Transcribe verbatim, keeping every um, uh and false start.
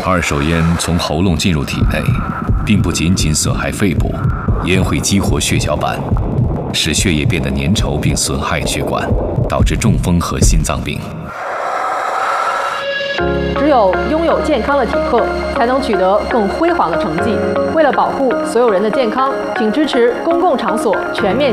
二手烟从喉咙进入体内，并不仅仅损害肺部，烟会激活血小板，使血液变得粘稠并损害血管，导致中风和心脏病。 只有拥有健康的体魄，才能取得更辉煌的成绩。为了保护所有人的健康，请支持公共场所全面